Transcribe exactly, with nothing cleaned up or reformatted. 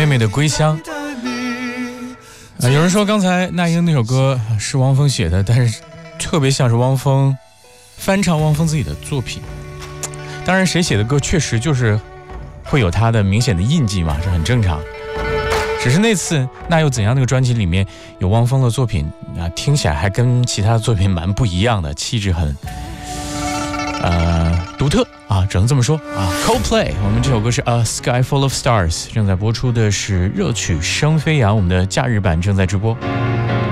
妹的归乡。啊，有人说刚才那英那首歌是汪峰写的，但是特别像是汪峰翻唱汪峰自己的作品。当然，谁写的歌确实就是会有他的明显的印记嘛，这很正常。只是那次那又怎样那个专辑里面有汪峰的作品啊，听起来还跟其他的作品蛮不一样的，气质很呃独特啊，只能这么说啊。Coldplay， 我们这首歌是 A Sky Full of Stars， 正在播出的是热曲《生飞扬》，我们的假日版正在直播。